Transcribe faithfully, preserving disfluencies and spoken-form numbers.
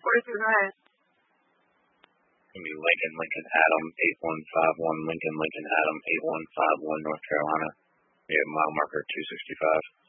forty-two, go ahead. It's going to be Lincoln, Lincoln, Adam, eight one five one, Lincoln, Lincoln, Adam, eight one five one, North Carolina. We have mile marker two sixty-five.